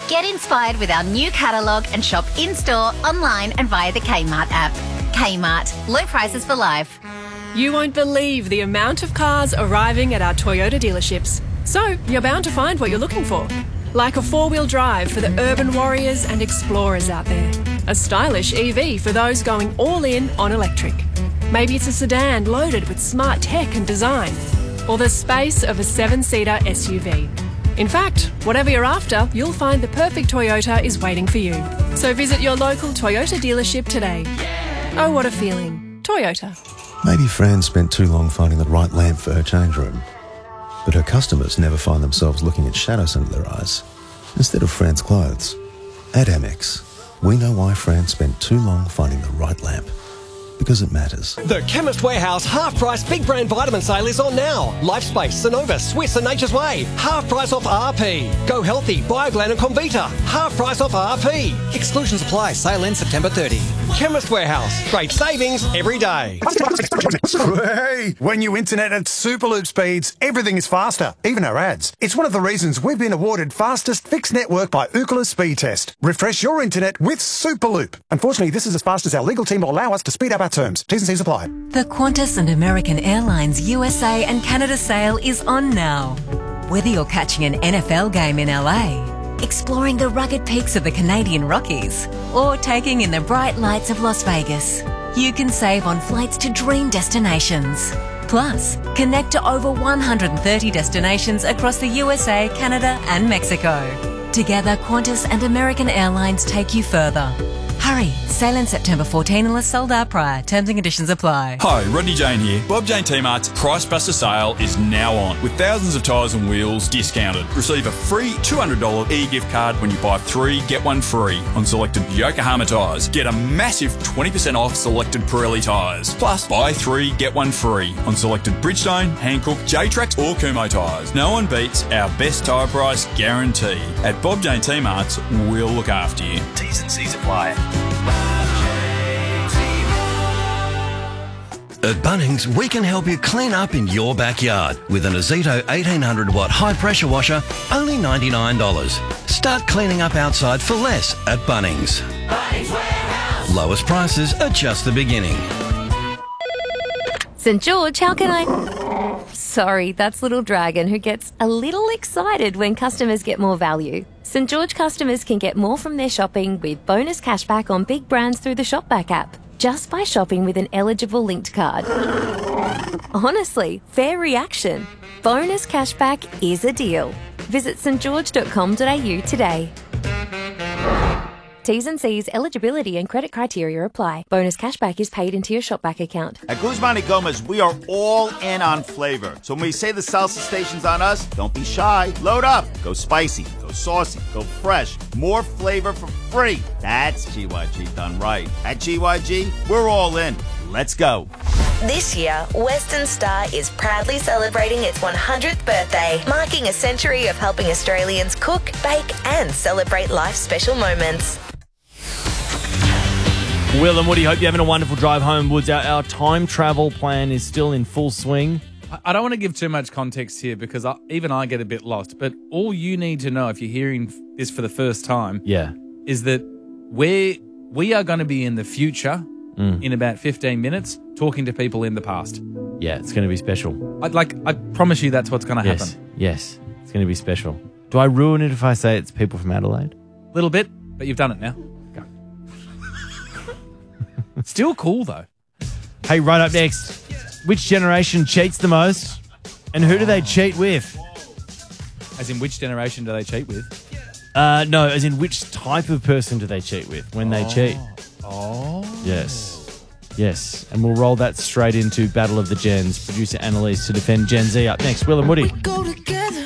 Get inspired with our new catalogue and shop in-store, online and via the Kmart app. Kmart. Low prices for life. You won't believe the amount of cars arriving at our Toyota dealerships. So you're bound to find what you're looking for. Like a four-wheel drive for the urban warriors and explorers out there. A stylish EV for those going all in on electric. Maybe it's a sedan loaded with smart tech and design. Or the space of a 7-seater SUV. In fact, whatever you're after, you'll find the perfect Toyota is waiting for you. So visit your local Toyota dealership today. Oh, what a feeling. Toyota. Maybe Fran spent too long finding the right lamp for her change room. But her customers never find themselves looking at shadows under their eyes instead of Fran's clothes. At Amex, we know why Fran spent too long finding the right lamp. Because it matters. The Chemist Warehouse half-price big brand vitamin sale is on now. Lifespace, Synnova, Swiss and Nature's Way. Half price off RP. Go Healthy, Bioglan and Comvita. Half price off RP. Exclusions apply. Sale ends September 30. Chemist Warehouse. Great savings every day. Hey, when you internet at Superloop speeds, everything is faster, even our ads. It's one of the reasons we've been awarded fastest fixed network by Ookla Speed Test. Refresh your internet with Superloop. Unfortunately, this is as fast as our legal team will allow us to speed up our terms. T's and C's apply. The Qantas and American Airlines USA and Canada sale is on now. Whether you're catching an NFL game in LA, exploring the rugged peaks of the Canadian Rockies, or taking in the bright lights of Las Vegas, you can save on flights to dream destinations. Plus, connect to over 130 destinations across the USA, Canada and Mexico. Together, Qantas and American Airlines take you further. Hurry, sale in September 14 unless sold out prior. Terms and conditions apply. Hi, Rodney Jane here. Bob Jane T-Mart's Price Buster sale is now on with thousands of tyres and wheels discounted. Receive a free $200 e-gift card when you buy 3, get 1 free on selected Yokohama tyres. Get a massive 20% off selected Pirelli tyres. Plus, buy 3, get 1 free on selected Bridgestone, Hankook, J-Trax or Kumho tyres. No one beats our best tyre price guarantee. At Bob Jane T-Mart's, we'll look after you. T's and C's apply. At Bunnings, we can help you clean up in your backyard with an Azito 1800 watt high pressure washer, only $99. Start cleaning up outside for less at Bunnings. Bunnings Warehouse. Lowest prices are just the beginning. St. George, how can I... Sorry, that's Little Dragon who gets a little excited when customers get more value. St. George customers can get more from their shopping with bonus cashback on big brands through the Shopback app, just by shopping with an eligible linked card. Honestly, fair reaction. Bonus cashback is a deal. Visit stgeorge.com.au today. T's and C's, eligibility and credit criteria apply. Bonus cashback is paid into your Shopback account. At Guzman y Gomez, we are all in on flavor. So when we say the salsa station's on us, don't be shy. Load up. Go spicy. Go saucy. Go fresh. More flavor for free. That's GYG done right. At GYG, we're all in. Let's go. This year, Western Star is proudly celebrating its 100th birthday, marking a century of helping Australians cook, bake and celebrate life's special moments. Will and Woody, hope you're having a wonderful drive home, Woods. Our time travel plan is still in full swing. I don't want to give too much context here because even I get a bit lost, but all you need to know if you're hearing this for the first time is that we are going to be in the future in about 15 minutes talking to people in the past. Yeah, it's going to be special. I promise you that's what's going to happen. Yes, it's going to be special. Do I ruin it if I say it's people from Adelaide? A little bit, but you've done it now. Go. Still cool, though. Hey, right up next, which generation cheats the most and who do they cheat with? As in, which generation do they cheat with? No, as in which type of person do they cheat with when they cheat? Oh. Yes. And we'll roll that straight into Battle of the Gens. Producer Annalise to defend Gen Z up next. Will and Woody. We go together.